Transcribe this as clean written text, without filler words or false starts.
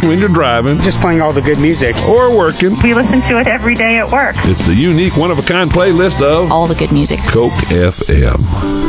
when you're driving. Just playing all the good music. Or working. We listen to it every day at work. It's the unique, one-of-a-kind playlist of all the good music. Coke FM.